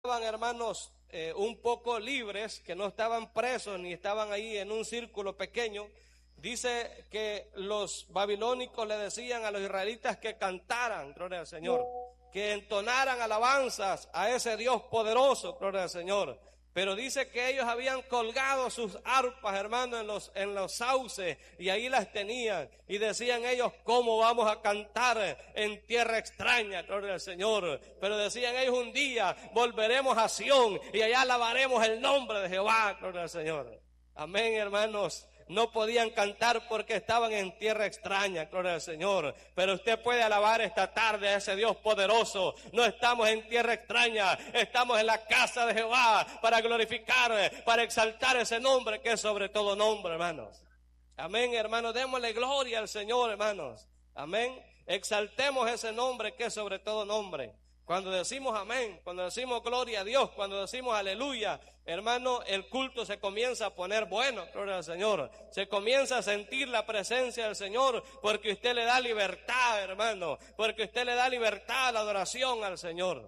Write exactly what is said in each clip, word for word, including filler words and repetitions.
estaban, hermanos, eh, un poco libres, que no estaban presos ni estaban ahí en un círculo pequeño, dice que los babilónicos le decían a los israelitas que cantaran, gloria al Señor, que entonaran alabanzas a ese Dios poderoso, gloria al Señor. Pero dice que ellos habían colgado sus arpas, hermanos, en los, en los sauces, y ahí las tenían, y decían ellos, ¿cómo vamos a cantar en tierra extraña? Gloria al Señor. Pero decían ellos, un día volveremos a Sión, y allá alabaremos el nombre de Jehová, gloria al Señor. Amén, hermanos. No podían cantar porque estaban en tierra extraña, gloria al Señor. Pero usted puede alabar esta tarde a ese Dios poderoso. No estamos en tierra extraña, estamos en la casa de Jehová para glorificar, para exaltar ese nombre que es sobre todo nombre, hermanos. Amén, hermanos, démosle gloria al Señor, hermanos. Amén, exaltemos ese nombre que es sobre todo nombre. Cuando decimos amén, cuando decimos gloria a Dios, cuando decimos aleluya, hermano, el culto se comienza a poner bueno, gloria al Señor. Se comienza a sentir la presencia del Señor porque usted le da libertad, hermano, porque usted le da libertad a la adoración al Señor.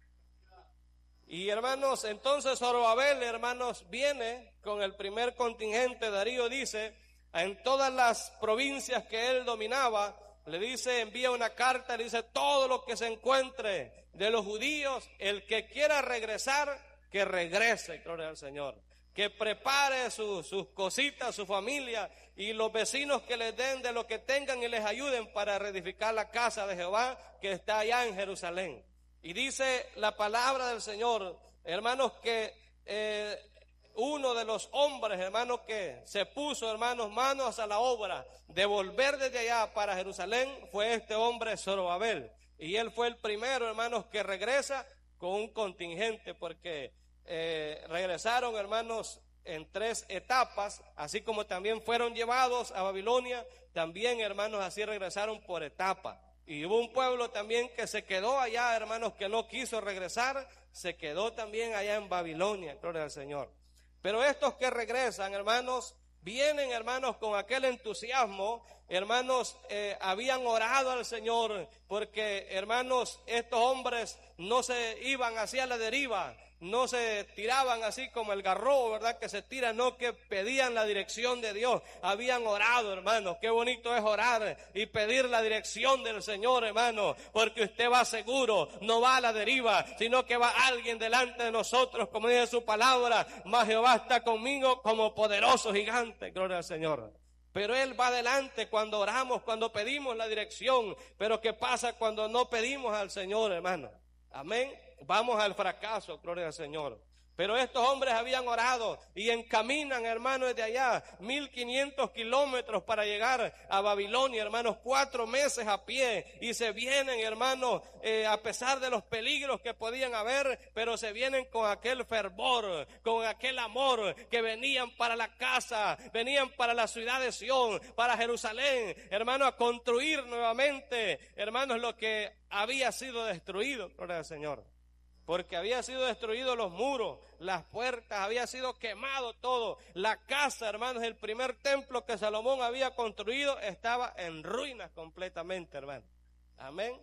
Y hermanos, entonces Zorobabel, hermanos, viene con el primer contingente. Darío dice, en todas las provincias que él dominaba, le dice, envía una carta, le dice, todo lo que se encuentre de los judíos, el que quiera regresar, que regrese, gloria al Señor. Que prepare su, sus cositas, su familia, y los vecinos que les den de lo que tengan y les ayuden para reedificar la casa de Jehová que está allá en Jerusalén. Y dice la palabra del Señor, hermanos, que eh, uno de los hombres, hermanos, que se puso, hermanos, manos a la obra de volver desde allá para Jerusalén, fue este hombre Zorobabel. Y él fue el primero, hermanos, que regresa con un contingente, porque eh, regresaron, hermanos, en tres etapas, así como también fueron llevados a Babilonia, también, hermanos, así regresaron por etapa. Y hubo un pueblo también que se quedó allá, hermanos, que no quiso regresar, se quedó también allá en Babilonia, gloria al Señor. Pero estos que regresan, hermanos, vienen, hermanos, con aquel entusiasmo, hermanos, eh, habían orado al Señor, porque, hermanos, estos hombres no se iban hacia la deriva, no se tiraban así como el garrobo, ¿verdad? Que se tira, no, que pedían la dirección de Dios. Habían orado, hermanos. Qué bonito es orar y pedir la dirección del Señor, hermano, porque usted va seguro, no va a la deriva, sino que va alguien delante de nosotros, como dice su palabra, mas Jehová está conmigo como poderoso gigante, gloria al Señor. Pero Él va adelante cuando oramos, cuando pedimos la dirección. Pero ¿qué pasa cuando no pedimos al Señor, hermano? Amén. Vamos al fracaso, gloria al Señor. Pero estos hombres habían orado y encaminan, hermanos, desde allá mil quinientos kilómetros para llegar a Babilonia, hermanos, cuatro meses a pie, y se vienen, hermanos, eh, a pesar de los peligros que podían haber, pero se vienen con aquel fervor, con aquel amor, que venían para la casa, venían para la ciudad de Sión, para Jerusalén, hermanos, a construir nuevamente, hermanos, lo que había sido destruido, gloria al Señor. Porque había sido destruidos los muros, las puertas, había sido quemado todo. La casa, hermanos, el primer templo que Salomón había construido estaba en ruinas completamente, hermanos. Amén.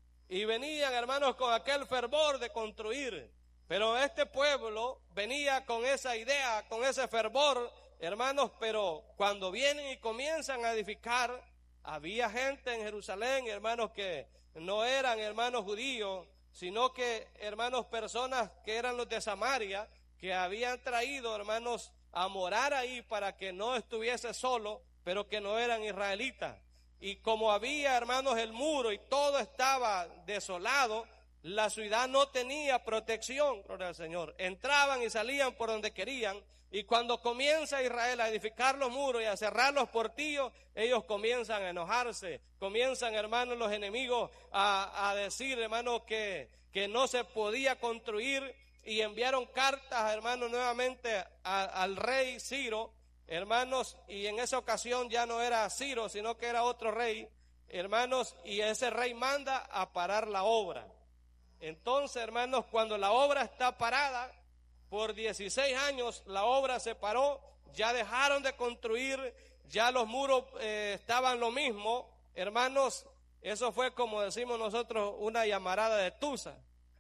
Y venían, hermanos, con aquel fervor de construir. Pero este pueblo venía con esa idea, con ese fervor, hermanos, pero cuando vienen y comienzan a edificar, había gente en Jerusalén, hermanos, que no eran hermanos judíos, sino que, hermanos, personas que eran los de Samaria, que habían traído, hermanos, a morar ahí para que no estuviese solo, pero que no eran israelitas. Y como había, hermanos, el muro y todo estaba desolado, la ciudad no tenía protección, gloria al Señor. Entraban y salían por donde querían, y cuando comienza Israel a edificar los muros y a cerrar los portillos, ellos comienzan a enojarse, comienzan, hermanos, los enemigos a, a decir, hermanos, que, que no se podía construir, y enviaron cartas, hermanos, nuevamente a, al rey Ciro, hermanos, y en esa ocasión ya no era Ciro, sino que era otro rey, hermanos, y ese rey manda a parar la obra. Entonces, hermanos, cuando la obra está parada, por dieciséis años la obra se paró, ya dejaron de construir, ya los muros eh, estaban lo mismo, hermanos, eso fue como decimos nosotros una llamarada de tusa.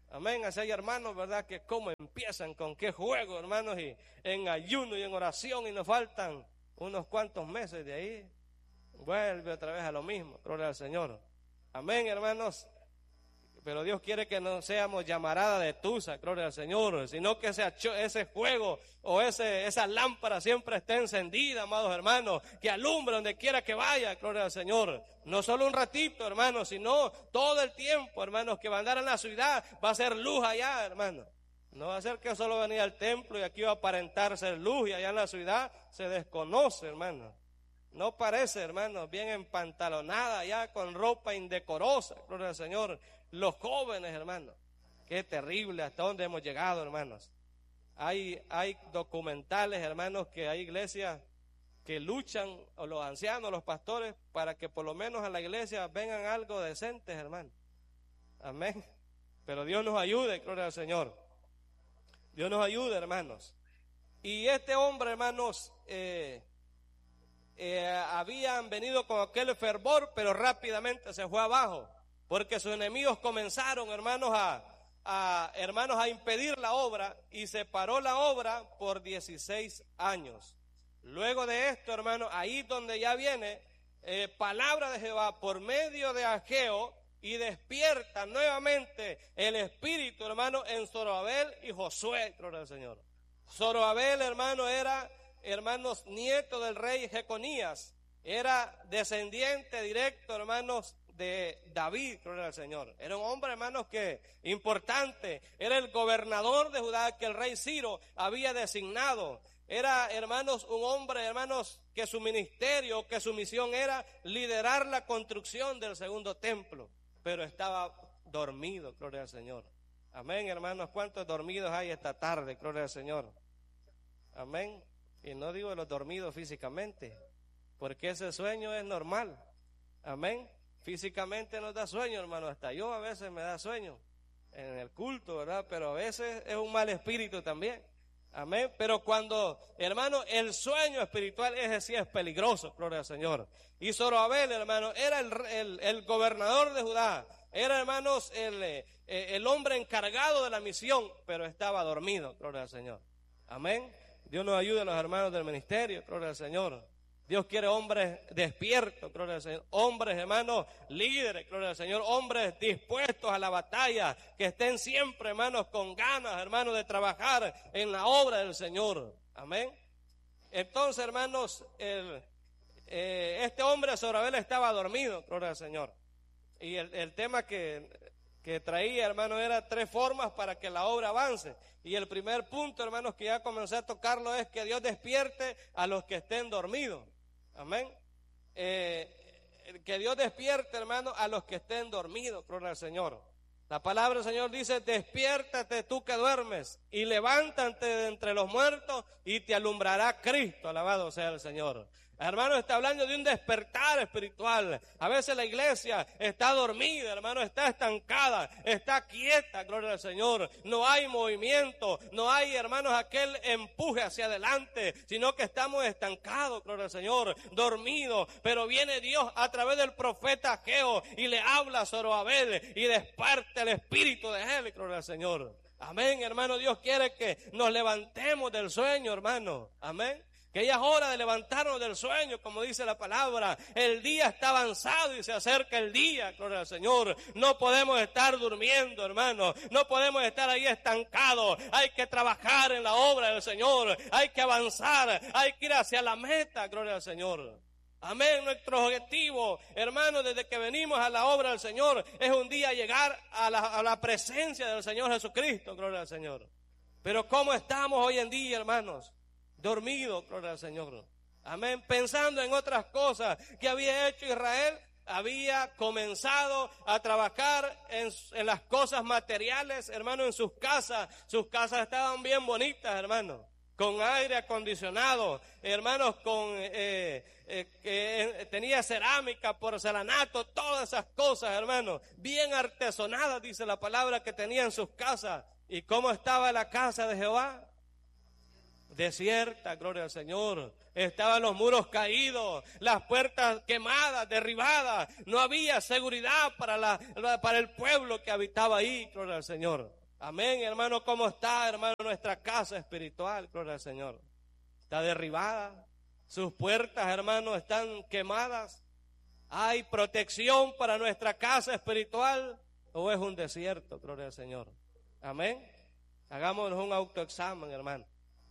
Amén. Así hay hermanos, ¿verdad? Que cómo empiezan, con qué juego, hermanos, y en ayuno y en oración, y nos faltan unos cuantos meses de ahí. Vuelve otra vez a lo mismo. Gloria al Señor. Amén, hermanos. Pero Dios quiere que no seamos llamarada de tusa, gloria al Señor, sino que ese, ese fuego o ese, esa lámpara siempre esté encendida, amados hermanos, que alumbre donde quiera que vaya, gloria al Señor. No solo un ratito, hermanos, sino todo el tiempo, hermanos, que va a andar en la ciudad, va a ser luz allá, hermanos. No va a ser que solo venía al templo y aquí va a aparentar ser luz y allá en la ciudad se desconoce, hermanos. No parece, hermanos, bien empantalonada ya con ropa indecorosa, gloria al Señor. Los jóvenes, hermanos, qué terrible hasta dónde hemos llegado, hermanos. Hay, hay documentales, hermanos, que hay iglesias que luchan, o los ancianos, los pastores, para que por lo menos a la iglesia vengan algo decentes, hermanos. Amén. Pero Dios nos ayude, gloria al Señor. Dios nos ayude, hermanos. Y este hombre, hermanos, eh, eh, habían venido con aquel fervor, pero rápidamente se fue abajo. Porque sus enemigos comenzaron, hermanos, a, a, hermanos, a impedir la obra, y se paró la obra por dieciséis años. Luego de esto, hermanos, ahí donde ya viene eh, palabra de Jehová por medio de Ageo, y despierta nuevamente el espíritu, hermano, en Zorobabel y Josué, gloria al Señor. Zorobabel, hermano, era, hermanos, nieto del rey Jeconías, era descendiente directo, hermanos, de David, gloria al Señor. Era un hombre, hermanos, que importante, era el gobernador de Judá que el rey Ciro había designado. Era, hermanos, un hombre, hermanos, que su ministerio, que su misión era liderar la construcción del segundo templo, pero estaba dormido, gloria al Señor. Amén, hermanos. ¿Cuántos dormidos hay esta tarde, gloria al Señor? Amén. Y no digo los dormidos físicamente, porque ese sueño es normal. Amén. Físicamente nos da sueño, hermano. Hasta yo a veces me da sueño en el culto, ¿verdad? Pero a veces es un mal espíritu también. Amén. Pero cuando, hermano, el sueño espiritual, ese sí es peligroso, gloria al Señor. Y Zorobabel, hermano, era el, el, el gobernador de Judá. Era, hermanos, el, eh, el hombre encargado de la misión, pero estaba dormido, gloria al Señor. Amén. Dios nos ayude a los hermanos del ministerio, gloria al Señor. Dios quiere hombres despiertos, gloria al Señor. Hombres, hermanos, líderes, gloria al Señor. Hombres dispuestos a la batalla, que estén siempre, hermanos, con ganas, hermanos, de trabajar en la obra del Señor. Amén. Entonces, hermanos, el, eh, este hombre Zorobabel estaba dormido, gloria al Señor. Y el, el tema que, que traía, hermano, era tres formas para que la obra avance. Y el primer punto, hermanos, que ya comencé a tocarlo, es que Dios despierte a los que estén dormidos. Amén. Eh, que Dios despierte, hermano, a los que estén dormidos, gloria al Señor. La palabra del Señor dice: despiértate tú que duermes y levántate de entre los muertos y te alumbrará Cristo. Alabado sea el Señor. Hermano, está hablando de un despertar espiritual. A veces la iglesia está dormida, hermano, está estancada, está quieta, gloria al Señor. No hay movimiento, no hay, hermanos, aquel empuje hacia adelante, sino que estamos estancados, gloria al Señor, dormidos. Pero viene Dios a través del profeta Ageo y le habla a Zorobabel y despierta el espíritu de él, gloria al Señor. Amén, hermano. Dios quiere que nos levantemos del sueño, hermano. Amén. Que ya es hora de levantarnos del sueño, como dice la palabra. El día está avanzado y se acerca el día, gloria al Señor. No podemos estar durmiendo, hermano. No podemos estar ahí estancados. Hay que trabajar en la obra del Señor. Hay que avanzar. Hay que ir hacia la meta, gloria al Señor. Amén. Nuestro objetivo, hermano, desde que venimos a la obra del Señor, es un día llegar a la, a la presencia del Señor Jesucristo, gloria al Señor. Pero ¿cómo estamos hoy en día, hermanos? Dormido, gloria al Señor. Amén. Pensando en otras cosas que había hecho Israel. Había comenzado a trabajar en, en las cosas materiales, hermano, en sus casas. Sus casas estaban bien bonitas, hermano. Con aire acondicionado, hermanos, con eh, eh, eh, tenía cerámica, porcelanato, todas esas cosas, hermanos. Bien artesonadas, dice la palabra, que tenía en sus casas. ¿Y cómo estaba la casa de Jehová? desierta, gloria al Señor. Estaban los muros caídos, las puertas quemadas, derribadas. No había seguridad para, la, para el pueblo que habitaba ahí, gloria al Señor. Amén, hermano. ¿Cómo está, hermano, nuestra casa espiritual? Gloria al Señor. Está derribada. Sus puertas, hermano, están quemadas. ¿Hay protección para nuestra casa espiritual o es un desierto? Gloria al Señor. Amén. Hagámonos un autoexamen, hermano.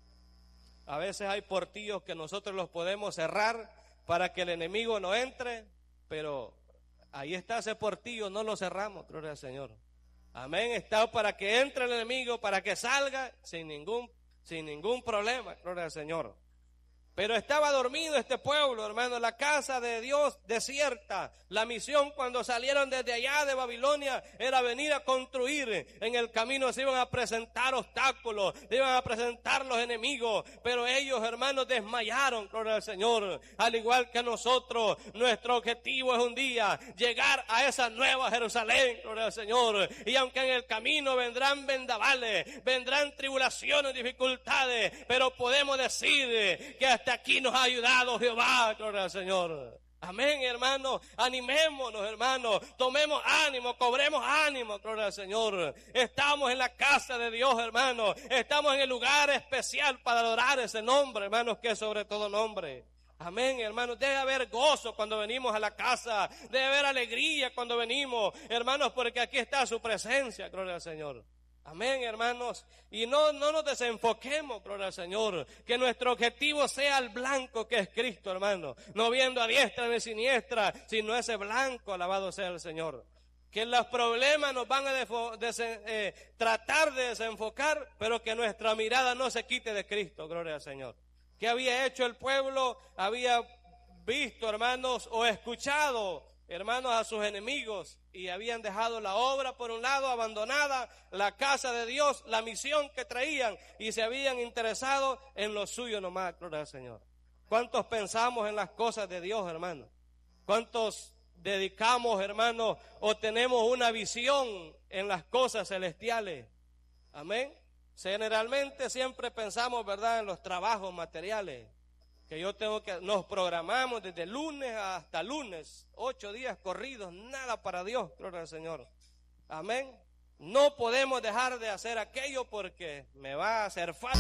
A veces hay portillos que nosotros los podemos cerrar para que el enemigo no entre, pero ahí está ese portillo, no lo cerramos, gloria al Señor. Amén, está para que entre el enemigo, para que salga sin ningún, sin ningún problema, gloria al Señor. Pero estaba dormido este pueblo, hermano, la casa de Dios desierta. La misión cuando salieron desde allá de Babilonia era venir a construir. En el camino se iban a presentar obstáculos, se iban a presentar los enemigos, pero ellos, hermanos, desmayaron, gloria al Señor. Al igual que nosotros, nuestro objetivo es un día llegar a esa nueva Jerusalén, gloria al Señor. Y aunque en el camino vendrán vendavales, vendrán tribulaciones, dificultades, pero podemos decir que hasta Hasta aquí nos ha ayudado Jehová, gloria al Señor. Amén, hermano. Animémonos, hermano. Tomemos ánimo, cobremos ánimo, gloria al Señor. Estamos en la casa de Dios, hermano. Estamos en el lugar especial para adorar ese nombre, hermanos, que es sobre todo nombre. Amén, hermanos. Debe haber gozo cuando venimos a la casa. Debe haber alegría cuando venimos, hermanos, porque aquí está su presencia, gloria al Señor. Amén, hermanos. Y no, no nos desenfoquemos, gloria al Señor. Que nuestro objetivo sea el blanco que es Cristo, hermano. No viendo a diestra ni siniestra, sino ese blanco, alabado sea el Señor. Que los problemas nos van a defo, des, eh, tratar de desenfocar, pero que nuestra mirada no se quite de Cristo, gloria al Señor. ¿Qué había hecho el pueblo? Había visto, hermanos, o escuchado, hermanos, a sus enemigos, y habían dejado la obra por un lado abandonada, la casa de Dios, la misión que traían, y se habían interesado en lo suyo nomás, gloria al Señor. ¿Cuántos pensamos en las cosas de Dios, hermano? ¿Cuántos dedicamos, hermano, o tenemos una visión en las cosas celestiales? Amén. Generalmente siempre pensamos, ¿verdad?, en los trabajos materiales. Que yo tengo que, nos programamos desde lunes hasta lunes, ocho días corridos, nada para Dios, gloria al Señor. Amén. No podemos dejar de hacer aquello porque me va a hacer falta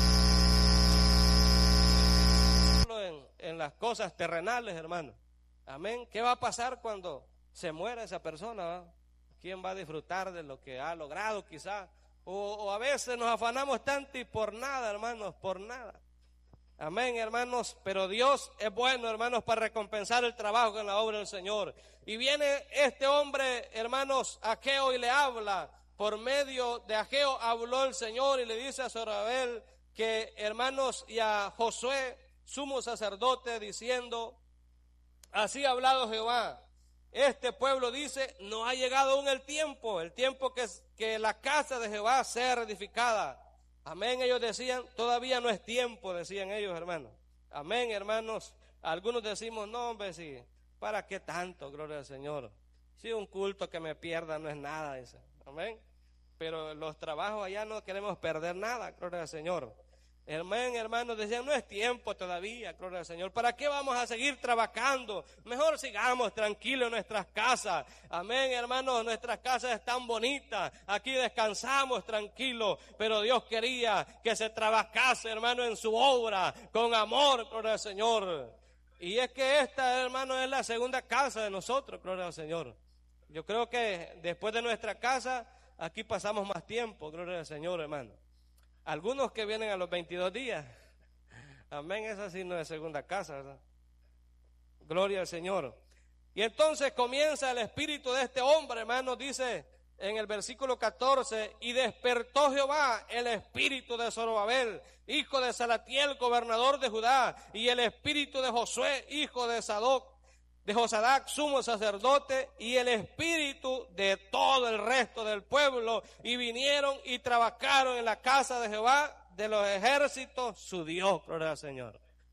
en, en las cosas terrenales, hermano. Amén. ¿Qué va a pasar cuando se muera esa persona? ¿Va? ¿Quién va a disfrutar de lo que ha logrado quizá? O, o a veces nos afanamos tanto y por nada, hermanos, por nada. Amén, hermanos, pero Dios es bueno, hermanos, para recompensar el trabajo en la obra del Señor. Y viene este hombre, hermanos, Ageo, y le habla. Por medio de Ageo habló el Señor y le dice a Zorobabel que, hermanos, y a Josué, sumo sacerdote, diciendo: así ha hablado Jehová. Este pueblo dice: no ha llegado aún el tiempo, el tiempo que, que la casa de Jehová sea reedificada. Amén, ellos decían, todavía no es tiempo, decían ellos, hermanos. Amén, hermanos. Algunos decimos, no, hombre, sí, ¿para qué tanto? Gloria al Señor. Si un culto que me pierda no es nada, dice. Amén. Pero los trabajos allá no queremos perder nada, gloria al Señor. Amén, hermanos, decían, no es tiempo todavía, gloria al Señor. ¿Para qué vamos a seguir trabajando? Mejor sigamos tranquilos en nuestras casas. Amén, hermanos, nuestras casas están bonitas. Aquí descansamos tranquilos. Pero Dios quería que se trabajase, hermano, en su obra, con amor, gloria al Señor. Y es que esta, hermano, es la segunda casa de nosotros, gloria al Señor. Yo creo que después de nuestra casa, aquí pasamos más tiempo, gloria al Señor, hermano. Algunos que vienen a los veintidós días. Amén, esa sí no es segunda casa, ¿verdad? Gloria al Señor. Y entonces comienza el espíritu de este hombre, hermano, dice en el versículo catorce: y despertó Jehová el espíritu de Zorobabel, hijo de Salatiel, gobernador de Judá, y el espíritu de Josué, hijo de Sadoc, de Josadac, sumo sacerdote, y el espíritu de todo el resto del pueblo, y vinieron y trabajaron en la casa de Jehová de los ejércitos, su Dios, gloria al Señor.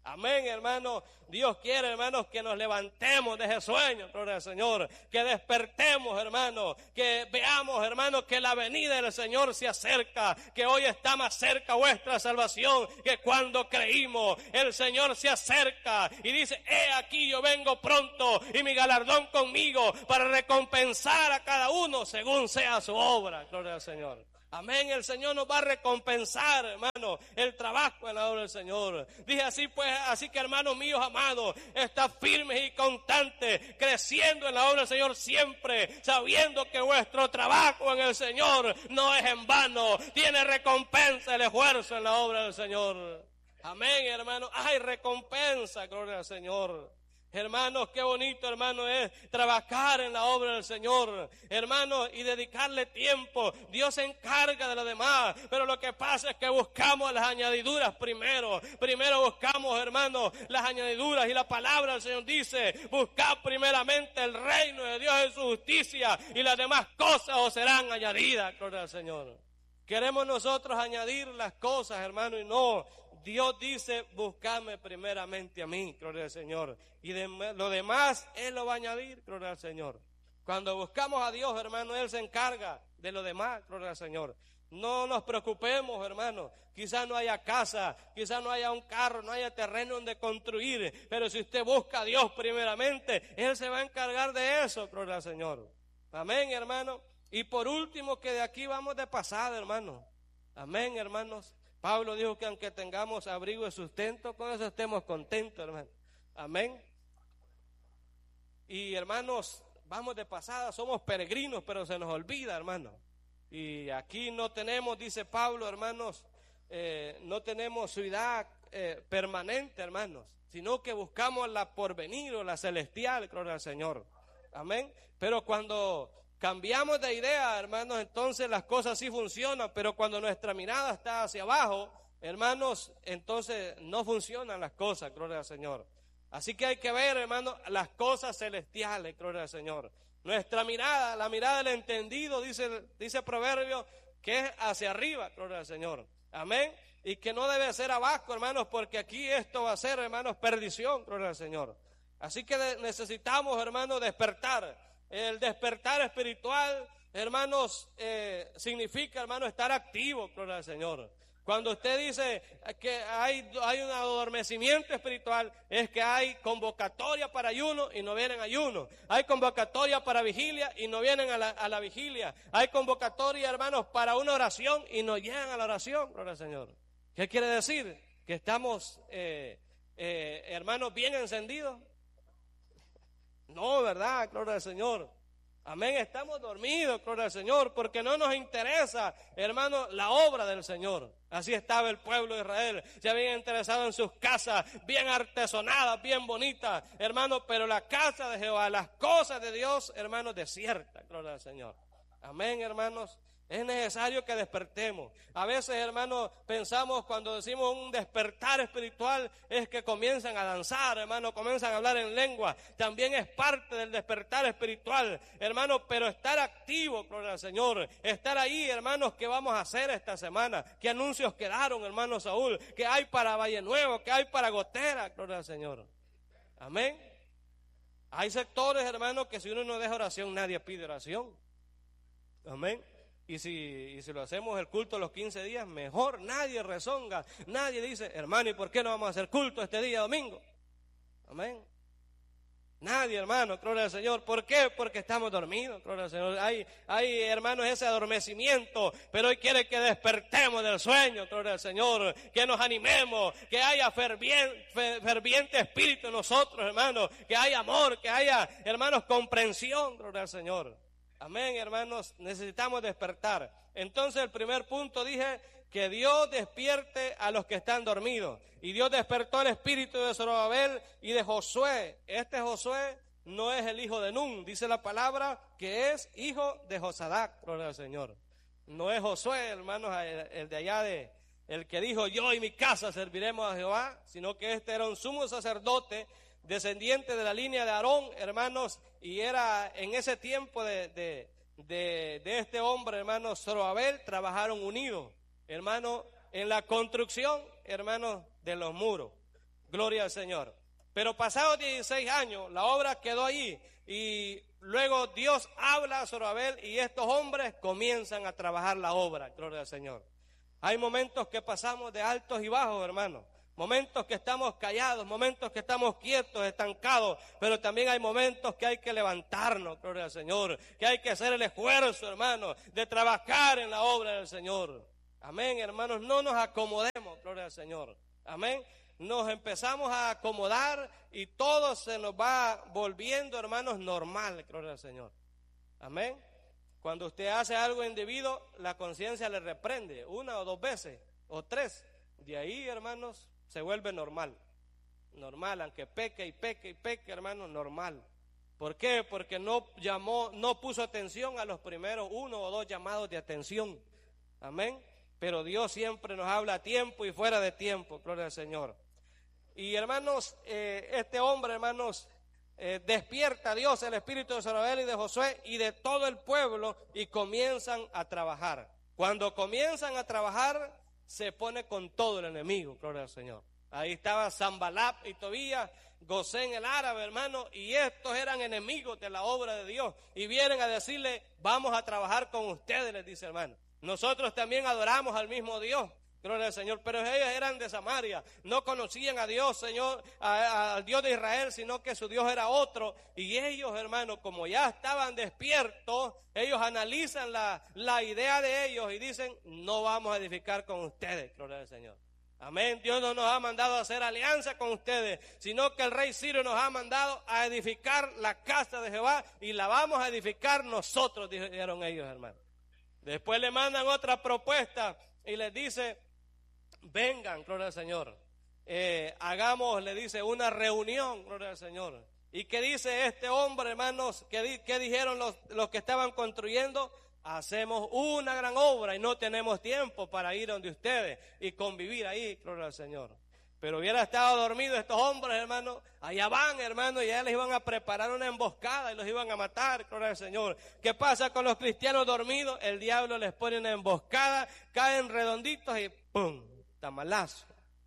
Amén, hermano. Dios quiere, hermanos, que nos levantemos de ese sueño, gloria al Señor. Que despertemos, hermano. Que veamos, hermano, que la venida del Señor se acerca. Que hoy está más cerca vuestra salvación que cuando creímos. El Señor se acerca y dice, he aquí yo vengo pronto y mi galardón conmigo para recompensar a cada uno según sea su obra, gloria al Señor. Amén, el Señor nos va a recompensar, hermano, el trabajo en la obra del Señor. Dije así pues, así que hermanos míos amados, está firmes y constantes, creciendo en la obra del Señor siempre, sabiendo que vuestro trabajo en el Señor no es en vano, tiene recompensa el esfuerzo en la obra del Señor. Amén, hermano, hay recompensa, gloria al Señor. Hermanos, qué bonito, hermano, es trabajar en la obra del Señor, hermanos, y dedicarle tiempo. Dios se encarga de lo demás, pero lo que pasa es que buscamos las añadiduras primero. Primero buscamos, hermanos, las añadiduras, y la palabra del Señor dice, buscad primeramente el reino de Dios y su justicia, y las demás cosas os serán añadidas, gloria al Señor. Queremos nosotros añadir las cosas, hermano, y no. Dios dice, buscadme primeramente a mí, gloria al Señor. Y de, lo demás, Él lo va a añadir, gloria al Señor. Cuando buscamos a Dios, hermano, Él se encarga de lo demás, gloria al Señor. No nos preocupemos, hermano. Quizás no haya casa, quizás no haya un carro, no haya terreno donde construir. Pero si usted busca a Dios primeramente, Él se va a encargar de eso, gloria al Señor. Amén, hermano. Y por último, que de aquí vamos de pasada, hermano. Amén, hermanos. Pablo dijo que aunque tengamos abrigo y sustento, con eso estemos contentos, hermano. Amén. Y hermanos, vamos de pasada, somos peregrinos, pero se nos olvida, hermano. Y aquí no tenemos, dice Pablo, hermanos, eh, no tenemos ciudad eh, permanente, hermanos, sino que buscamos la porvenir o la celestial, gloria al Señor. Amén. Pero cuando cambiamos de idea, hermanos, entonces las cosas sí funcionan, pero cuando nuestra mirada está hacia abajo, hermanos, entonces no funcionan las cosas, gloria al Señor. Así que hay que ver, hermanos, las cosas celestiales, gloria al Señor. Nuestra mirada, la mirada del entendido, dice, dice Proverbio, que es hacia arriba, gloria al Señor. Amén. Y que no debe ser abajo, hermanos, porque aquí esto va a ser, hermanos, perdición, gloria al Señor. Así que de, necesitamos, hermanos, despertar. El despertar espiritual, hermanos, eh, significa, hermanos, estar activo, gloria al Señor. Cuando usted dice que hay, hay un adormecimiento espiritual, es que hay convocatoria para ayuno y no vienen ayuno. Hay convocatoria para vigilia y no vienen a la, a la vigilia. Hay convocatoria, hermanos, para una oración y no llegan a la oración, gloria al Señor. ¿Qué quiere decir? Que estamos, eh, eh, hermanos, bien encendidos. No, ¿verdad? Gloria al Señor. Amén, estamos dormidos, gloria al Señor, porque no nos interesa, hermano, la obra del Señor. Así estaba el pueblo de Israel, se habían interesado en sus casas, bien artesonadas, bien bonitas, hermano, pero la casa de Jehová, las cosas de Dios, hermanos, desiertas, gloria al Señor. Amén, hermanos. Es necesario que despertemos. A veces, hermanos, pensamos cuando decimos un despertar espiritual es que comienzan a danzar, hermanos, comienzan a hablar en lengua. También es parte del despertar espiritual, hermanos, pero estar activo, gloria al Señor. Estar ahí, hermanos, ¿qué vamos a hacer esta semana? ¿Qué anuncios quedaron, hermano Saúl? ¿Qué hay para Valle Nuevo? ¿Qué hay para Gotera? Gloria al Señor. Amén. Hay sectores, hermanos, que si uno no deja oración, nadie pide oración. Amén. Y si, y si lo hacemos el culto los quince días, mejor, nadie rezonga, nadie dice, hermano, ¿y por qué no vamos a hacer culto este día domingo? Amén. Nadie, hermano, gloria al Señor. ¿Por qué? Porque estamos dormidos, gloria al Señor. Hay, hay, hermanos, ese adormecimiento, pero hoy quiere que despertemos del sueño, gloria al Señor, que nos animemos, que haya ferviente, ferviente espíritu en nosotros, hermanos, que haya amor, que haya, hermanos, comprensión, gloria al Señor. Amén, hermanos, necesitamos despertar. Entonces el primer punto dije que Dios despierte a los que están dormidos. Y Dios despertó el espíritu de Zorobabel y de Josué. Este Josué no es el hijo de Nun, dice la palabra que es hijo de Josadac, gloria al Señor. No es Josué, hermanos, el, el de allá de, el que dijo yo y mi casa serviremos a Jehová, sino que este era un sumo sacerdote, descendiente de la línea de Aarón, hermanos, y era en ese tiempo de, de, de, de este hombre, hermanos, Zorobabel, trabajaron unidos, hermanos, en la construcción, hermanos, de los muros. Gloria al Señor. Pero pasados dieciséis años, la obra quedó ahí y luego Dios habla a Zorobabel y estos hombres comienzan a trabajar la obra. Gloria al Señor. Hay momentos que pasamos de altos y bajos, hermanos. Momentos que estamos callados, momentos que estamos quietos, estancados, pero también hay momentos que hay que levantarnos, gloria al Señor, que hay que hacer el esfuerzo, hermanos, de trabajar en la obra del Señor. Amén, hermanos, no nos acomodemos, gloria al Señor. Amén. Nos empezamos a acomodar y todo se nos va volviendo, hermanos, normal, gloria al Señor. Amén. Cuando usted hace algo indebido, la conciencia le reprende una o dos veces, o tres. De ahí, hermanos, se vuelve normal. Normal, aunque peque y peque y peque, hermanos, normal. ¿Por qué? Porque no llamó, no puso atención a los primeros uno o dos llamados de atención. Amén. Pero Dios siempre nos habla a tiempo y fuera de tiempo, gloria al Señor. Y hermanos, eh, este hombre, hermanos, eh, despierta a Dios, el espíritu de Zorobabel y de Josué y de todo el pueblo y comienzan a trabajar. Cuando comienzan a trabajar, se pone con todo el enemigo, gloria al Señor. Ahí estaba Sanballat y Tobías, Gosén el árabe, hermano, y estos eran enemigos de la obra de Dios. Y vienen a decirle, vamos a trabajar con ustedes, les dice, hermano. Nosotros también adoramos al mismo Dios, gloria al Señor, pero ellos eran de Samaria, no conocían a Dios, Señor, al Dios de Israel, sino que su Dios era otro. Y ellos, hermanos, como ya estaban despiertos, ellos analizan la, la idea de ellos y dicen, no vamos a edificar con ustedes, gloria al Señor. Amén. Dios no nos ha mandado a hacer alianza con ustedes, sino que el rey Sirio nos ha mandado a edificar la casa de Jehová y la vamos a edificar nosotros, dijeron ellos, hermanos. Después le mandan otra propuesta y les dice, vengan, gloria al Señor, eh, hagamos, le dice, una reunión, gloria al Señor. ¿Y qué dice este hombre, hermanos? ¿Qué, di, qué dijeron los, los que estaban construyendo? Hacemos una gran obra y no tenemos tiempo para ir donde ustedes y convivir ahí, gloria al Señor. Pero hubiera estado dormido estos hombres, hermanos, allá van, hermanos, y ya les iban a preparar una emboscada y los iban a matar, gloria al Señor. ¿Qué pasa con los cristianos dormidos? El diablo les pone una emboscada, caen redonditos y ¡pum! Tamalazo.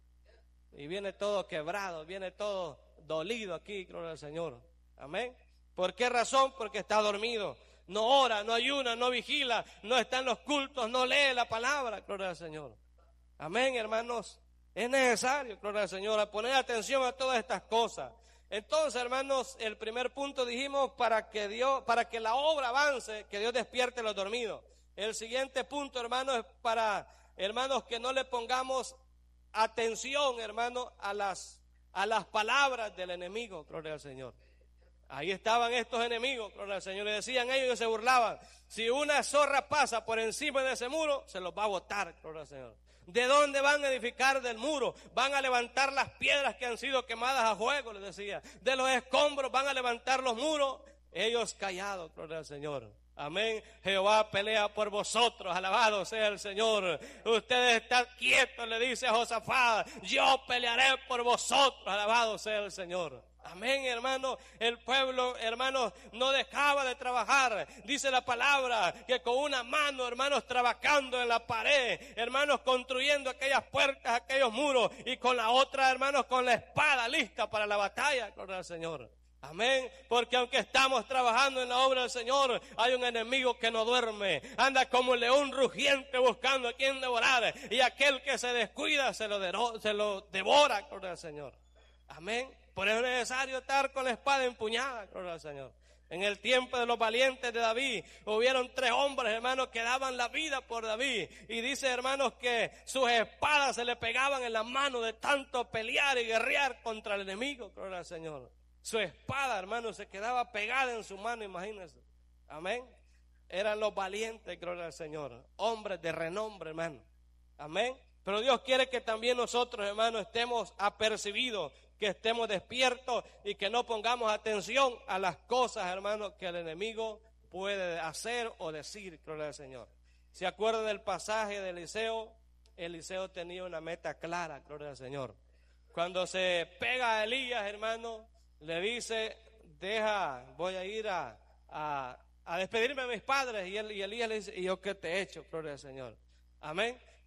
Y viene todo quebrado, viene todo dolido aquí, gloria al Señor. Amén. ¿Por qué razón? Porque está dormido. No ora, no ayuna, no vigila, no está en los cultos, no lee la palabra, gloria al Señor. Amén, hermanos. Es necesario, gloria al Señor, poner atención a todas estas cosas. Entonces, hermanos, el primer punto dijimos para que Dios, para que la obra avance, que Dios despierte a los dormidos. El siguiente punto, hermanos, es para, hermanos, que no le pongamos atención, hermanos, a las, a las palabras del enemigo, gloria al Señor. Ahí estaban estos enemigos, gloria al Señor, le decían ellos y se burlaban. Si una zorra pasa por encima de ese muro, se los va a botar, gloria al Señor. ¿De dónde van a edificar del muro? Van a levantar las piedras que han sido quemadas a fuego, les decía. De los escombros van a levantar los muros. Ellos callados, gloria al Señor. Amén. Jehová pelea por vosotros, alabado sea el Señor. Ustedes están quietos, le dice a Josafat. Yo pelearé por vosotros, alabado sea el Señor. Amén, hermano. El pueblo, hermanos, no dejaba de trabajar. Dice la palabra que con una mano, hermanos, trabajando en la pared, hermanos, construyendo aquellas puertas, aquellos muros, y con la otra, hermanos, con la espada lista para la batalla, gloria al Señor. Amén, porque aunque estamos trabajando en la obra del Señor, hay un enemigo que no duerme, anda como un león rugiente buscando a quien devorar, y aquel que se descuida se lo, de, se lo devora, gloria al Señor. Amén. Por eso es necesario estar con la espada empuñada, gloria al Señor. En el tiempo de los valientes de David, hubieron tres hombres, hermanos, que daban la vida por David. Y dice, hermanos, que sus espadas se le pegaban en la mano de tanto pelear y guerrear contra el enemigo, gloria al Señor. Su espada, hermanos, se quedaba pegada en su mano, imagínense. Amén. Eran los valientes, gloria al Señor. Hombres de renombre, hermano. Amén. Pero Dios quiere que también nosotros, hermanos, estemos apercibidos, que estemos despiertos y que no pongamos atención a las cosas, hermanos, que el enemigo puede hacer o decir, gloria al Señor. ¿Se acuerda del pasaje de Eliseo? Eliseo tenía una meta clara, gloria al Señor. Cuando se pega a Elías, hermano, le dice, deja, voy a ir a, a, a despedirme de mis padres. Y, él, y Elías le dice, ¿y yo qué te he hecho? Gloria al Señor. Amén.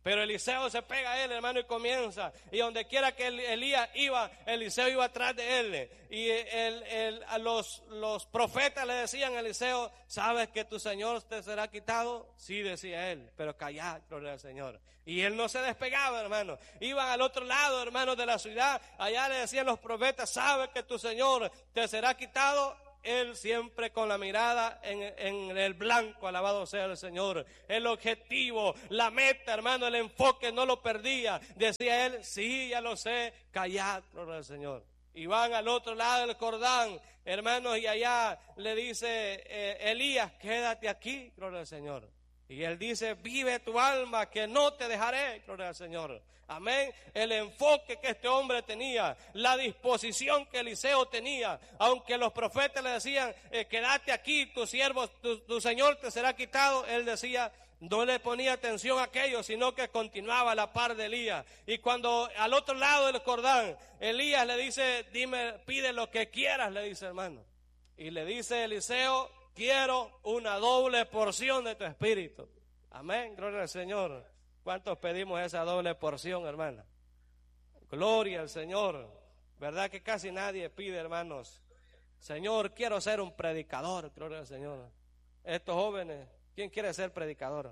Pero Eliseo se pega a él, hermano, y comienza. Y donde quiera que Elías iba, Eliseo iba atrás de él. Y el, el, a los, los profetas le decían a Eliseo, ¿sabes que tu Señor te será quitado? Sí, decía él, pero callad, gloria al Señor. Y él no se despegaba, hermano. Iban al otro lado, hermano, de la ciudad. Allá le decían los profetas, ¿sabes que tu Señor te será quitado? Él siempre con la mirada en, en el blanco, alabado sea el Señor. El objetivo, la meta, hermano, el enfoque no lo perdía. Decía él, sí, ya lo sé, callad, gloria al Señor. Y van al otro lado del Jordán, hermanos, y allá le dice eh, Elías, quédate aquí, gloria al Señor. Y él dice, vive tu alma, que no te dejaré, gloria al Señor. Amén. El enfoque que este hombre tenía, la disposición que Eliseo tenía, aunque los profetas le decían, eh, quédate aquí, tu siervo, tu, tu Señor te será quitado, él decía, no le ponía atención a aquello, sino que continuaba a la par de Elías. Y cuando al otro lado del Jordán, Elías le dice, dime, pide lo que quieras, le dice, hermano. Y le dice Eliseo, quiero una doble porción de tu espíritu. Amén, gloria al Señor. ¿Cuántos pedimos esa doble porción, hermana? Gloria al Señor. ¿Verdad que casi nadie pide, hermanos? Señor, quiero ser un predicador, gloria al Señor. Estos jóvenes, ¿quién quiere ser predicador?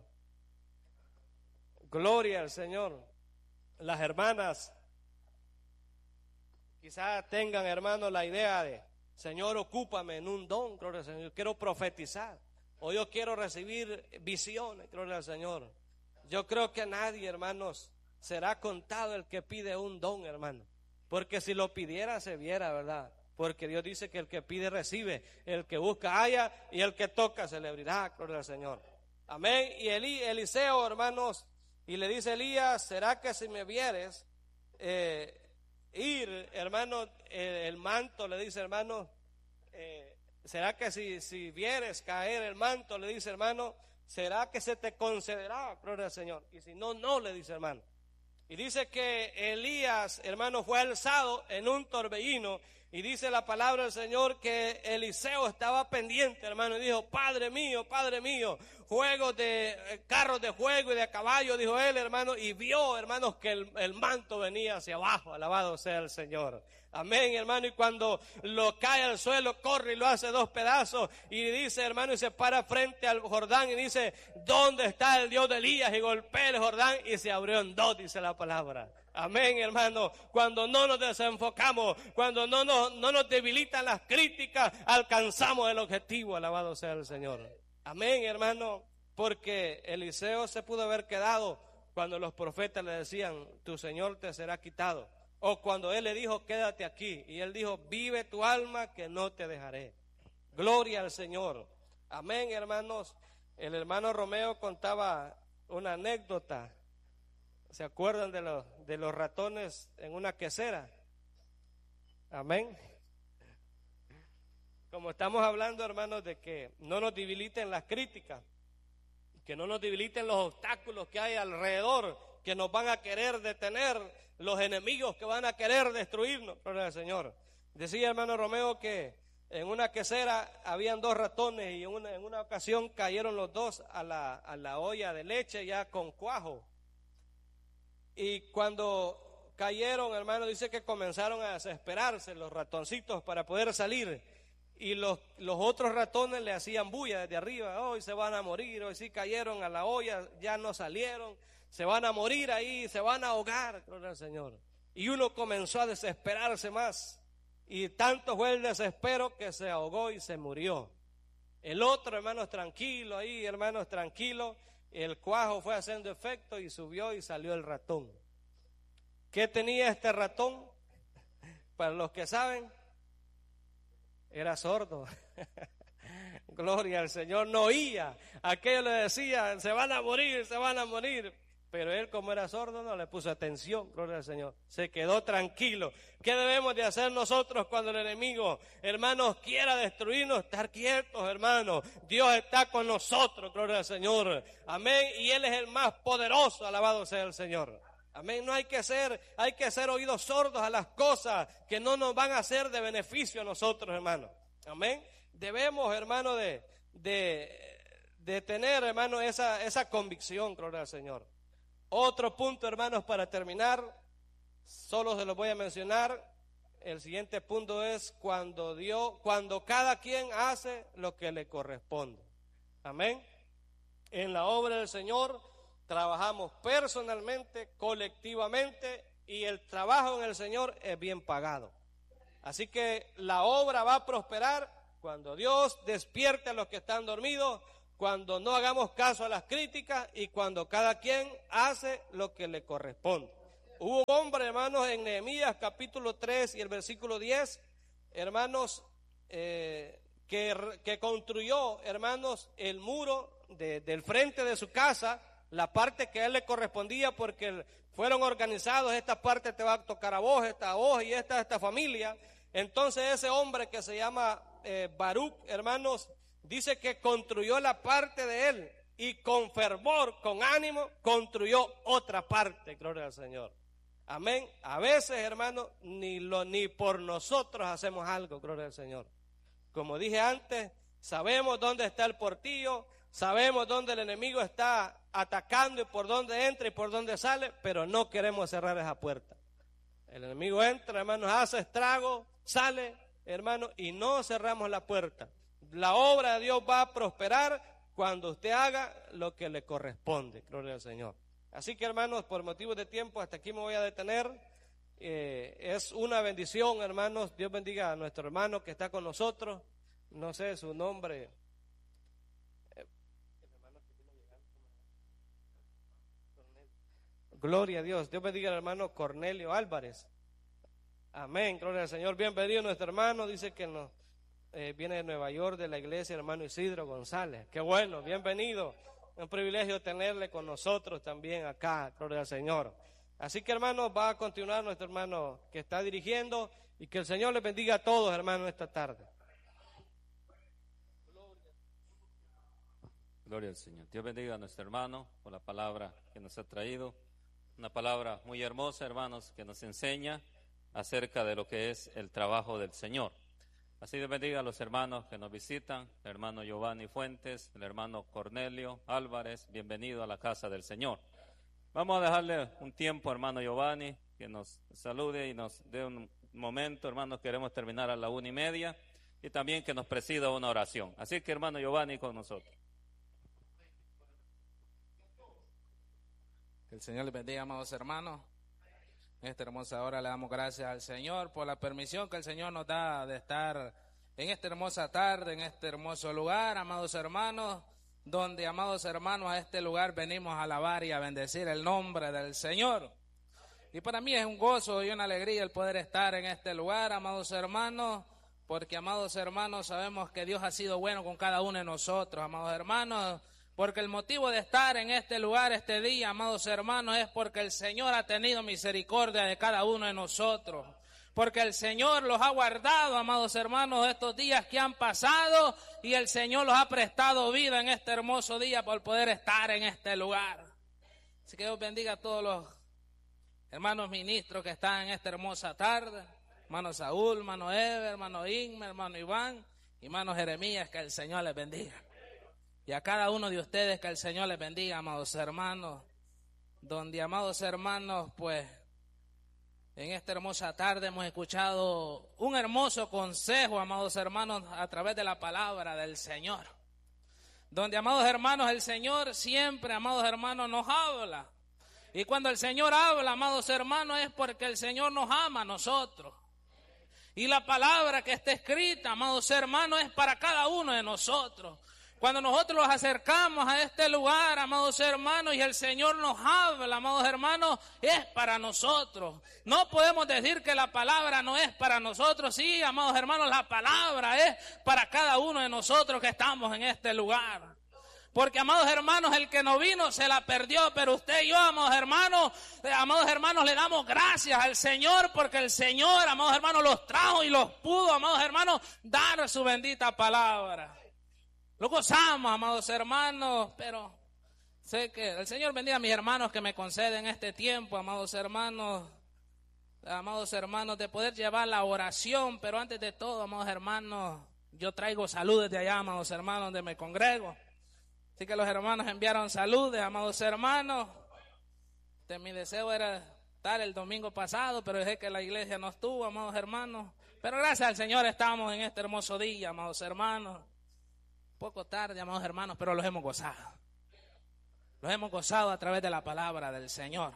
Gloria al Señor. Las hermanas quizás tengan, hermanos, la idea de, Señor, ocúpame en un don, gloria al Señor. Yo quiero profetizar, o yo quiero recibir visiones, gloria al Señor. Yo creo que nadie, hermanos, será contado el que pide un don, hermano. Porque si lo pidiera, se viera, ¿verdad? Porque Dios dice que el que pide, recibe. El que busca, halla. Y el que toca, se le abrirá, gloria al Señor. Amén. Y Elí, Eliseo, hermanos, y le dice Elías, ¿será que si me vieres eh, ir, hermano, eh, el manto, le dice, hermano, eh, ¿será que si, si vieres caer el manto, le dice, hermano, ¿será que se te concederá, gloria al Señor? Y si no, no, le dice, hermano. Y dice que Elías, hermano, fue alzado en un torbellino. Y dice la palabra del Señor que Eliseo estaba pendiente, hermano. Y dijo, Padre mío, Padre mío, juegos de eh, carros de juego y de caballo, dijo él, hermano. Y vio, hermanos, que el, el manto venía hacia abajo. Alabado sea el Señor. Amén, hermano, y cuando lo cae al suelo, corre y lo hace dos pedazos, y dice, hermano, y se para frente al Jordán, y dice, ¿dónde está el Dios de Elías? Y golpea el Jordán, y se abrió en dos, dice la palabra. Amén, hermano, cuando no nos desenfocamos, cuando no nos, no nos debilitan las críticas, alcanzamos el objetivo, alabado sea el Señor. Amén, hermano, porque Eliseo se pudo haber quedado cuando los profetas le decían, tu Señor te será quitado. O cuando él le dijo, quédate aquí. Y él dijo, vive tu alma que no te dejaré. Gloria al Señor. Amén, hermanos. El hermano Romeo contaba una anécdota. ¿Se acuerdan de los, de los ratones en una quesera? Amén. Como estamos hablando, hermanos, de que no nos debiliten las críticas, que no nos debiliten los obstáculos que hay alrededor, que nos van a querer detener, los enemigos que van a querer destruirnos, gloria al Señor. Decía hermano Romeo que en una quesera habían dos ratones y en una, en una ocasión cayeron los dos a la, a la olla de leche ya con cuajo. Y cuando cayeron, hermano, dice que comenzaron a desesperarse los ratoncitos para poder salir. Y los, los otros ratones le hacían bulla desde arriba, hoy se van a morir, hoy sí cayeron a la olla, ya no salieron. Se van a morir ahí, se van a ahogar, gloria al Señor. Y uno comenzó a desesperarse más. Y tanto fue el desespero que se ahogó y se murió. El otro, hermanos, tranquilo ahí, hermanos, tranquilo. El cuajo fue haciendo efecto y subió y salió el ratón. ¿Qué tenía este ratón? Para los que saben, era sordo. Gloria al Señor, no oía. Aquello le decía, se van a morir, se van a morir. Pero él, como era sordo, no le puso atención, gloria al Señor. Se quedó tranquilo. ¿Qué debemos de hacer nosotros cuando el enemigo, hermanos, quiera destruirnos? Estar quietos, hermanos. Dios está con nosotros, gloria al Señor. Amén. Y Él es el más poderoso, alabado sea el Señor. Amén. No hay que ser, hay que ser oídos sordos a las cosas que no nos van a hacer de beneficio a nosotros, hermanos. Amén. Debemos, hermanos, de, de, de tener, hermanos, esa, esa convicción, gloria al Señor. Otro punto, hermanos, para terminar, solo se los voy a mencionar. El siguiente punto es cuando Dios, cuando cada quien hace lo que le corresponde. Amén. En la obra del Señor trabajamos personalmente, colectivamente, y el trabajo en el Señor es bien pagado. Así que la obra va a prosperar cuando Dios despierte a los que están dormidos, cuando no hagamos caso a las críticas y cuando cada quien hace lo que le corresponde. Hubo un hombre, hermanos, en Nehemías capítulo tres y el versículo diez, hermanos, eh, que, que construyó, hermanos, el muro de, del frente de su casa, la parte que a él le correspondía, porque fueron organizados, esta parte te va a tocar a vos, esta a vos y esta a esta familia. Entonces ese hombre que se llama eh, Baruch, hermanos, dice que construyó la parte de él y con fervor, con ánimo, construyó otra parte, gloria al Señor. Amén. A veces, hermanos, ni, lo, ni por nosotros hacemos algo, gloria al Señor. Como dije antes, sabemos dónde está el portillo, sabemos dónde el enemigo está atacando y por dónde entra y por dónde sale, pero no queremos cerrar esa puerta. El enemigo entra, hermanos, hace estrago, sale, hermanos, y no cerramos la puerta. La obra de Dios va a prosperar cuando usted haga lo que le corresponde, gloria al Señor. Así que, hermanos, por motivos de tiempo, hasta aquí me voy a detener. Eh, es una bendición, hermanos. Dios bendiga a nuestro hermano que está con nosotros. No sé su nombre. Eh, Gloria a Dios. Dios bendiga al hermano Cornelio Álvarez. Amén. Gloria al Señor. Bienvenido nuestro hermano. Dice que nos, eh, viene de Nueva York, de la iglesia, hermano Isidro González. Qué bueno. Bienvenido. Un privilegio tenerle con nosotros también acá, gloria al Señor. Así que, hermanos, va a continuar nuestro hermano que está dirigiendo y que el Señor les bendiga a todos, hermanos, esta tarde. Gloria al Señor. Dios bendiga a nuestro hermano por la palabra que nos ha traído. Una palabra muy hermosa, hermanos, que nos enseña acerca de lo que es el trabajo del Señor. Así Dios bendiga a los hermanos que nos visitan, el hermano Giovanni Fuentes, el hermano Cornelio Álvarez, bienvenido a la casa del Señor. Vamos a dejarle un tiempo, hermano Giovanni, que nos salude y nos dé un momento, hermanos, queremos terminar a la una y media, y también que nos presida una oración. Así que, hermano Giovanni, con nosotros. Que el Señor les bendiga, amados hermanos. En esta hermosa hora le damos gracias al Señor por la permisión que el Señor nos da de estar en esta hermosa tarde, en este hermoso lugar, amados hermanos, donde, amados hermanos, a este lugar venimos a alabar y a bendecir el nombre del Señor. Y para mí es un gozo y una alegría el poder estar en este lugar, amados hermanos, porque, amados hermanos, sabemos que Dios ha sido bueno con cada uno de nosotros, amados hermanos. Porque el motivo de estar en este lugar este día, amados hermanos, es porque el Señor ha tenido misericordia de cada uno de nosotros. Porque el Señor los ha guardado, amados hermanos, estos días que han pasado, y el Señor los ha prestado vida en este hermoso día por poder estar en este lugar. Así que Dios bendiga a todos los hermanos ministros que están en esta hermosa tarde. Hermano Saúl, hermano Eber, hermano Inma, hermano Iván, y hermano Jeremías, que el Señor les bendiga. Y a cada uno de ustedes que el Señor les bendiga, amados hermanos, donde, amados hermanos, pues, en esta hermosa tarde hemos escuchado un hermoso consejo, amados hermanos, a través de la palabra del Señor. Donde, amados hermanos, el Señor siempre, amados hermanos, nos habla. Y cuando el Señor habla, amados hermanos, es porque el Señor nos ama a nosotros. Y la palabra que está escrita, amados hermanos, es para cada uno de nosotros. Cuando nosotros nos acercamos a este lugar, amados hermanos, y el Señor nos habla, amados hermanos, es para nosotros. No podemos decir que la palabra no es para nosotros. Sí, amados hermanos, la palabra es para cada uno de nosotros que estamos en este lugar. Porque, amados hermanos, el que no vino se la perdió, pero usted y yo, amados hermanos, eh, amados hermanos, le damos gracias al Señor, porque el Señor, amados hermanos, los trajo y los pudo, amados hermanos, dar su bendita palabra. Lo gozamos, amados hermanos, pero sé que el Señor bendiga a mis hermanos que me conceden este tiempo, amados hermanos, amados hermanos, de poder llevar la oración, pero antes de todo, amados hermanos, yo traigo saludos de allá, amados hermanos, donde me congrego. Así que los hermanos enviaron saludos, amados hermanos, Este, mi deseo era estar el domingo pasado, pero dejé que la iglesia no estuvo, amados hermanos. Pero gracias al Señor estamos en este hermoso día, amados hermanos. Poco tarde, amados hermanos, pero los hemos gozado. Los hemos gozado a través de la palabra del Señor.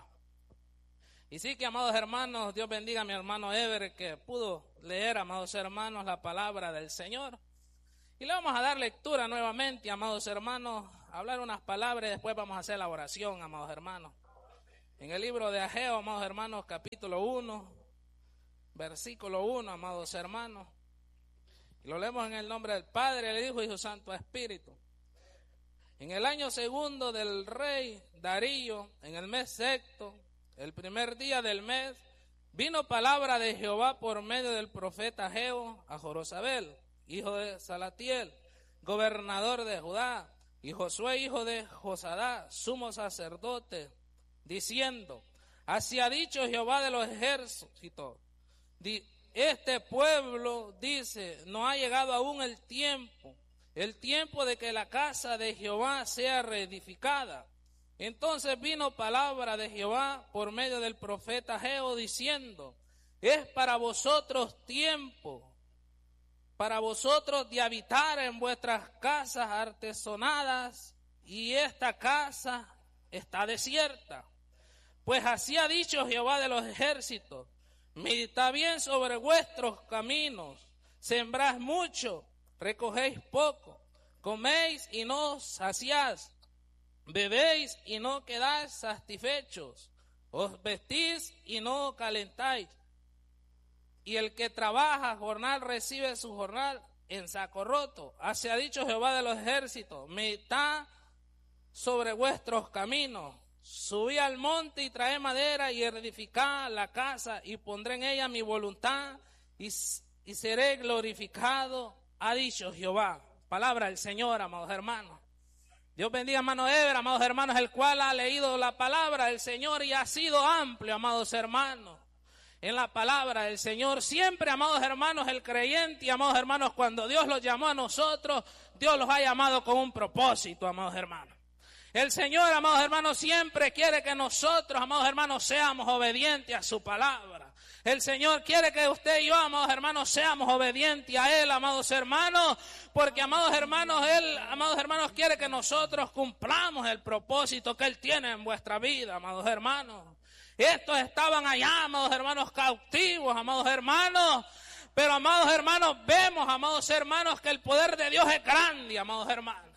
Y sí que, amados hermanos, Dios bendiga a mi hermano Ever, que pudo leer, amados hermanos, la palabra del Señor. Y le vamos a dar lectura nuevamente, amados hermanos, a hablar unas palabras y después vamos a hacer la oración, amados hermanos. En el libro de Ageo, amados hermanos, capítulo uno, versículo uno, amados hermanos. Y lo leemos en el nombre del Padre, del Hijo y su Santo Espíritu. En el año segundo del rey Darío, en el mes sexto, el primer día del mes, vino palabra de Jehová por medio del profeta Ageo a Jorosabel, hijo de Salatiel, gobernador de Judá, y Josué, hijo de Josadá, sumo sacerdote, diciendo: así ha dicho Jehová de los ejércitos, este pueblo dice, no ha llegado aún el tiempo, el tiempo de que la casa de Jehová sea reedificada. Entonces vino palabra de Jehová por medio del profeta Ageo diciendo: es para vosotros tiempo, para vosotros de habitar en vuestras casas artesonadas, y esta casa está desierta. Pues así ha dicho Jehová de los ejércitos: meditad bien sobre vuestros caminos, sembrad mucho, recogéis poco, coméis y no os saciáis, bebéis y no quedáis satisfechos, os vestís y no calentáis. Y el que trabaja jornal recibe su jornal en saco roto. Así ha dicho Jehová de los ejércitos: meditad sobre vuestros caminos, subí al monte y trae madera y edificad la casa y pondré en ella mi voluntad y, y seré glorificado, ha dicho Jehová. Palabra del Señor, amados hermanos. Dios bendiga a hermano Eber, amados hermanos, el cual ha leído la palabra del Señor y ha sido amplio, amados hermanos, en la palabra del Señor. Siempre, amados hermanos, el creyente y amados hermanos, cuando Dios los llamó a nosotros, Dios los ha llamado con un propósito, amados hermanos. El Señor, amados hermanos, siempre quiere que nosotros, amados hermanos, seamos obedientes a su palabra. El Señor quiere que usted y yo, amados hermanos, seamos obedientes a Él, amados hermanos, porque, amados hermanos, Él, amados hermanos, quiere que nosotros cumplamos el propósito que Él tiene en vuestra vida, amados hermanos. Estos estaban allá, amados hermanos, cautivos, amados hermanos, pero, amados hermanos, vemos, amados hermanos, que el poder de Dios es grande, amados hermanos.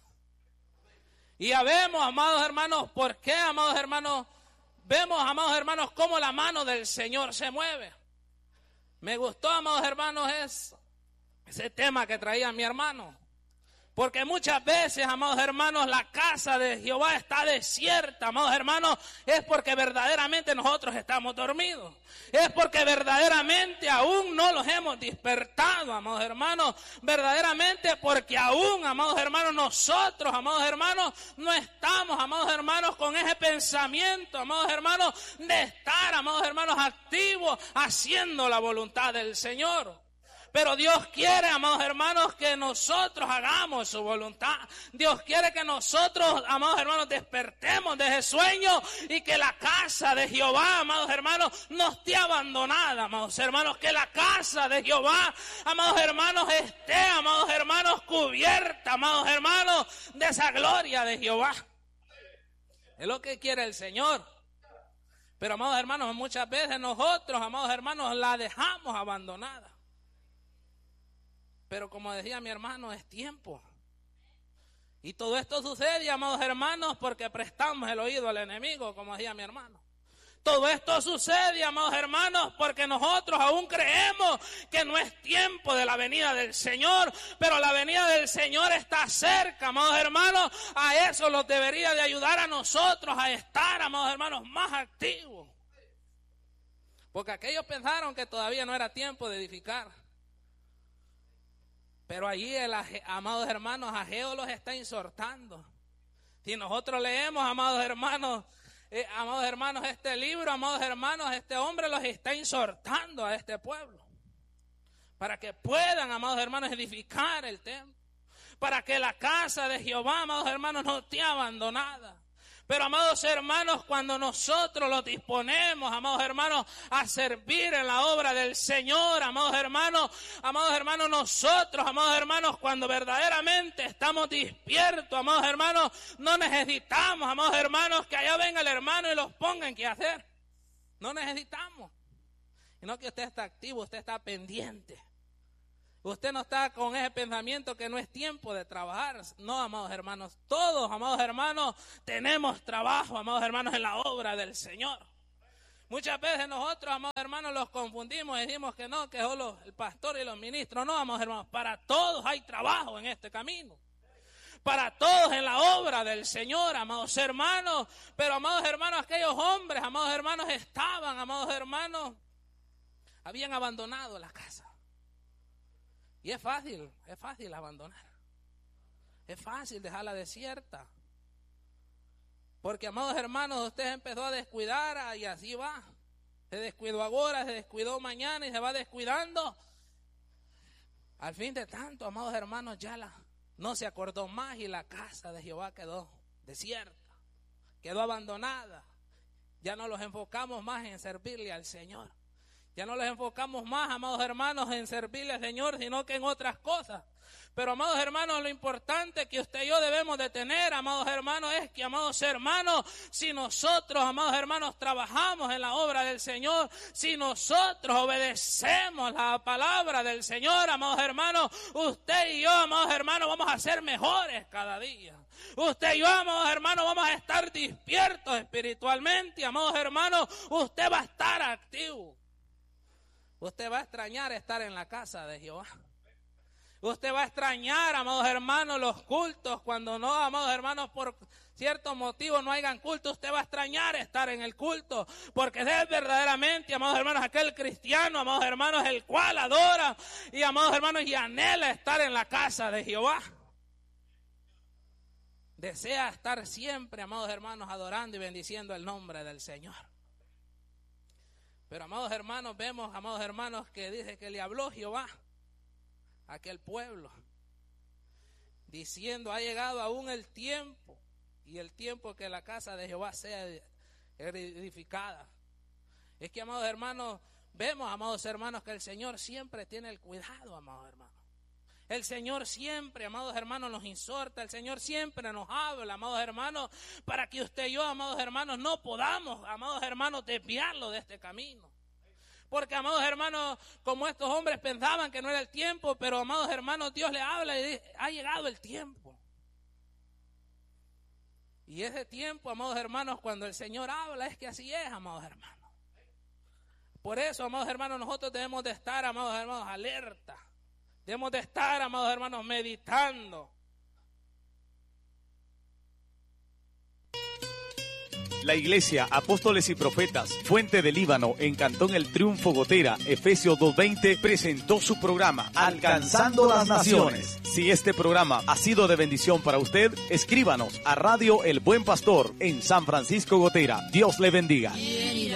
Y ya vemos, amados hermanos, por qué, amados hermanos, vemos, amados hermanos, cómo la mano del Señor se mueve. Me gustó, amados hermanos, es ese tema que traía mi hermano. Porque muchas veces, amados hermanos, la casa de Jehová está desierta, amados hermanos, es porque verdaderamente nosotros estamos dormidos. Es porque verdaderamente aún no los hemos despertado, amados hermanos. Verdaderamente porque aún, amados hermanos, nosotros, amados hermanos, no estamos, amados hermanos, con ese pensamiento, amados hermanos, de estar, amados hermanos, activos, haciendo la voluntad del Señor. Pero Dios quiere, amados hermanos, que nosotros hagamos su voluntad. Dios quiere que nosotros, amados hermanos, despertemos de ese sueño y que la casa de Jehová, amados hermanos, no esté abandonada, amados hermanos. Que la casa de Jehová, amados hermanos, esté, amados hermanos, cubierta, amados hermanos, de esa gloria de Jehová. Es lo que quiere el Señor. Pero, amados hermanos, muchas veces nosotros, amados hermanos, la dejamos abandonada. Pero como decía mi hermano, es tiempo. Y todo esto sucede, amados hermanos, porque prestamos el oído al enemigo, como decía mi hermano. Todo esto sucede, amados hermanos, porque nosotros aún creemos que no es tiempo de la venida del Señor, pero la venida del Señor está cerca, amados hermanos. A eso nos debería de ayudar a nosotros a estar, amados hermanos, más activos. Porque aquellos pensaron que todavía no era tiempo de edificar. Pero allí, el, amados hermanos, Ageo los está exhortando. Si nosotros leemos, amados hermanos, eh, amados hermanos, este libro, amados hermanos, este hombre los está exhortando a este pueblo. Para que puedan, amados hermanos, edificar el templo. Para que la casa de Jehová, amados hermanos, no esté abandonada. Pero, amados hermanos, cuando nosotros los disponemos, amados hermanos, a servir en la obra del Señor, amados hermanos, amados hermanos, nosotros, amados hermanos, cuando verdaderamente estamos despiertos, amados hermanos, no necesitamos, amados hermanos, que allá venga el hermano y los ponga en qué hacer. No necesitamos. Sino que usted está activo, usted está pendiente. Usted no está con ese pensamiento que no es tiempo de trabajar. No, amados hermanos, todos, amados hermanos, tenemos trabajo, amados hermanos, en la obra del Señor. Muchas veces nosotros, amados hermanos, los confundimos y decimos que no, que solo el pastor y los ministros. No, amados hermanos, para todos hay trabajo en este camino. Para todos en la obra del Señor, amados hermanos. Pero, amados hermanos, aquellos hombres, amados hermanos, estaban, amados hermanos, habían abandonado la casa. Y es fácil, es fácil abandonar. Es fácil dejarla desierta. Porque, amados hermanos, usted empezó a descuidar y así va. Se descuidó ahora, se descuidó mañana y se va descuidando. Al fin de tanto, amados hermanos, ya la, no se acordó más y la casa de Jehová quedó desierta. Quedó abandonada. Ya no los enfocamos más en servirle al Señor. Ya no les enfocamos más, amados hermanos, en servirle al Señor, sino que en otras cosas. Pero, amados hermanos, lo importante que usted y yo debemos de tener, amados hermanos, es que, amados hermanos, si nosotros, amados hermanos, trabajamos en la obra del Señor, si nosotros obedecemos la palabra del Señor, amados hermanos, usted y yo, amados hermanos, vamos a ser mejores cada día. Usted y yo, amados hermanos, vamos a estar despiertos espiritualmente, amados hermanos, usted va a estar activo. Usted va a extrañar estar en la casa de Jehová. Usted va a extrañar, amados hermanos, los cultos. Cuando no, amados hermanos, por ciertos motivos no hayan culto, usted va a extrañar estar en el culto. Porque es verdaderamente, amados hermanos, aquel cristiano, amados hermanos, el cual adora y, amados hermanos, y anhela estar en la casa de Jehová. Desea estar siempre, amados hermanos, adorando y bendiciendo el nombre del Señor. Pero, amados hermanos, vemos, amados hermanos, que dice que le habló Jehová a aquel pueblo, diciendo, ha llegado aún el tiempo, y el tiempo que la casa de Jehová sea edificada. Es que, amados hermanos, vemos, amados hermanos, que el Señor siempre tiene el cuidado, amados hermanos. El Señor siempre, amados hermanos, nos exhorta, el Señor siempre nos habla, amados hermanos, para que usted y yo, amados hermanos, no podamos, amados hermanos, desviarlo de este camino. Porque, amados hermanos, como estos hombres pensaban que no era el tiempo, pero, amados hermanos, Dios le habla y dice, ha llegado el tiempo. Y ese tiempo, amados hermanos, cuando el Señor habla, es que así es, amados hermanos. Por eso, amados hermanos, nosotros debemos de estar, amados hermanos, alerta. Debemos de estar, amados hermanos, meditando. La Iglesia Apóstoles y Profetas Fuente del Líbano en Cantón El Triunfo Gotera, Efesios dos veinte, presentó su programa Alcanzando las Naciones. Si este programa ha sido de bendición para usted, escríbanos a Radio El Buen Pastor en San Francisco Gotera. Dios le bendiga.